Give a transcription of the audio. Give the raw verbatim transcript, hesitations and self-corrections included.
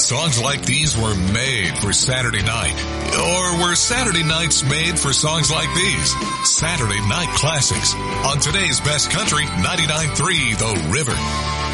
Songs like these were made for Saturday night. Or were Saturday nights made for songs like these? Saturday Night Classics on today's Best Country ninety-nine point three The River.